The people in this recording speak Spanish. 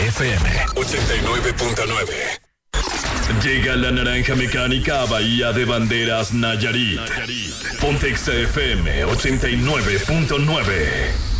FM 89.9. Llega la naranja mecánica a Bahía de Banderas, Nayarit. Ponte Exa FM 89.9.